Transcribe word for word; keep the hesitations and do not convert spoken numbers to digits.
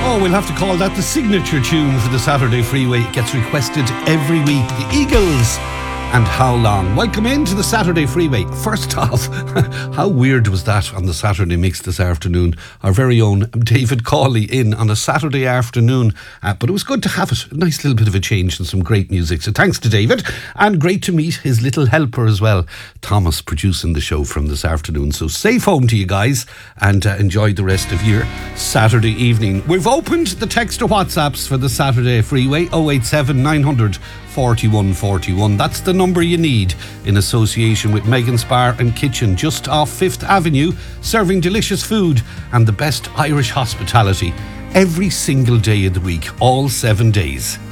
Oh, we'll have to call that the signature tune for the Saturday Freeway. It gets requested every week. The Eagles and How Long. Welcome into the Saturday Freeway. First off, how weird was that on the Saturday mix this afternoon? Our very own David Cawley in on a Saturday afternoon. Uh, but it was good to have it. A nice little bit of a change and some great music. So thanks to David. And great to meet his little helper as well, Thomas, producing the show from this afternoon. So safe home to you guys and uh, enjoy the rest of your Saturday evening. We've opened the text or WhatsApps for the Saturday Freeway. oh eight seven nine hundred forty-one forty-one. That's the number you need in association with Megan's Bar and Kitchen, just off Fifth Avenue, serving delicious food and the best Irish hospitality every single day of the week, all seven days.